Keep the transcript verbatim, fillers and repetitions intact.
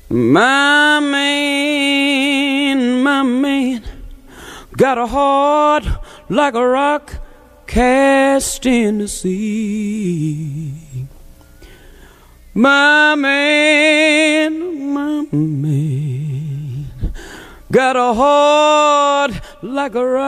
My man, my man, got a heart like a rock cast in the sea. My man, my man, got a heart like a rock